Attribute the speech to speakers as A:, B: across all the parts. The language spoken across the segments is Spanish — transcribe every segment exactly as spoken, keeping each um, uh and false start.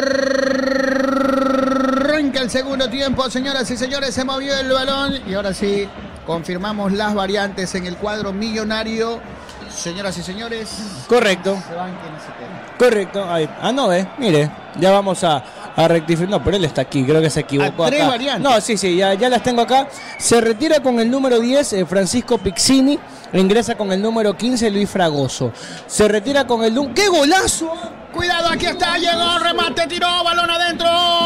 A: Arranca el segundo tiempo, señoras y señores, se movió el balón y ahora sí, confirmamos las variantes en el cuadro millonario. Señoras y señores,
B: correcto.
A: Se van quienes se quedan.
B: Correcto. Ahí. Ah, no, eh. Mire, ya vamos a, a rectificar. No, pero él está aquí, creo que se equivocó
A: a tres
B: acá.
A: variantes.
B: No, sí, sí, ya, ya las tengo acá. Se retira con el número diez, eh, Francisco Pizzini. Ingresa con el número quince, Luis Fragoso. Se retira con el... ¡Qué golazo!
A: Cuidado, aquí está, llegó, remate, tiró, balón adentro.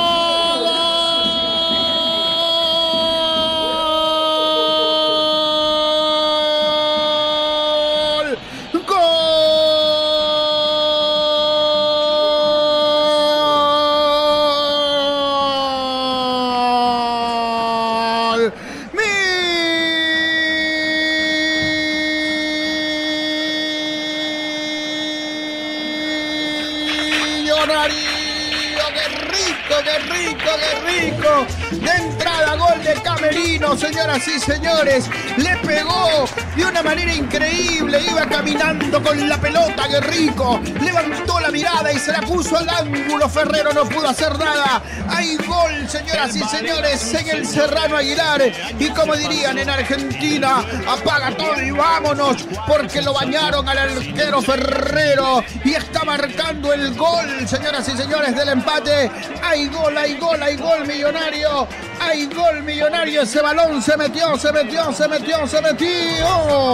A: ¡Gol! ¡Gol! Millonario, qué rico, qué rico, qué rico. De entrada, gol de Camerino, señoras y señores. Le pegó de una manera increíble. Iba caminando con la pelota, qué rico. Levantó la mirada y se la puso al ángulo. Ferrero no pudo hacer nada. Hay gol, señoras y señores, en el Serrano Aguilar. Y como dirían en Argentina, apaga todo y vámonos, porque lo bañaron al arquero Ferrero. Y está marcando el gol, señoras y señores, del empate. Hay gol, hay gol, hay gol millonario. Hay gol millonario. Ese balón se metió, se metió, se metió, se metió.